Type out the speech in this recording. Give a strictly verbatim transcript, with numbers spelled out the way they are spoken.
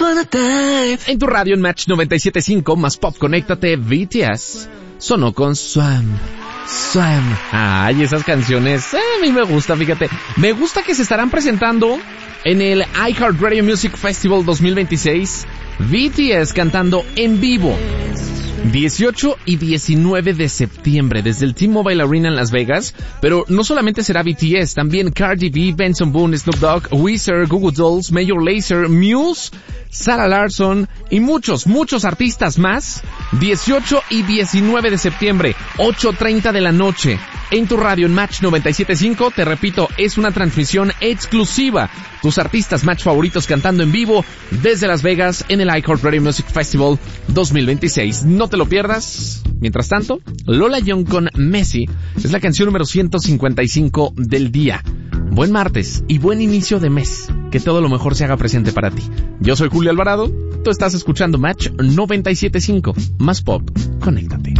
upon a time. En tu radio en Match noventa y siete punto cinco, más pop, conéctate, B T S. Sonó con Swam. Swam. Ay, esas canciones, eh, a mí me gusta, fíjate. Me gusta que se estarán presentando en el iHeartRadio Music Festival dos mil veintiséis. B T S cantando en vivo. dieciocho y diecinueve de septiembre desde el T-Mobile Arena en Las Vegas, pero no solamente será B T S, también Cardi B, Benson Boone, Snoop Dogg, Weezer, Goo Goo Dolls, Major Lazer, Muse, Sarah Larsson y muchos, muchos artistas más. dieciocho y diecinueve de septiembre, ocho treinta de la noche, en tu radio en Match noventa y siete punto cinco, te repito, es una transmisión exclusiva. Tus artistas Match favoritos cantando en vivo desde Las Vegas en el iHeartRadio Music Festival dos mil veintiséis. No te lo pierdas. Mientras tanto, Lola Young con Messi es la canción número ciento cincuenta y cinco del día. Buen martes y buen inicio de mes. Que todo lo mejor se haga presente para ti. Yo soy Julio Alvarado. Tú estás escuchando Match noventa y siete punto cinco. Más pop. Conéctate.